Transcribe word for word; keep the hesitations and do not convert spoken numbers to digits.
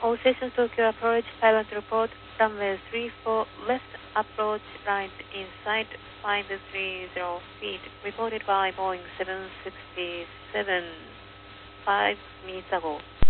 All stations Tokyo approach, pilot report, runway three four left approach line inside, find three zero feet, reported by Boeing seven sixty-seven five minutes ago.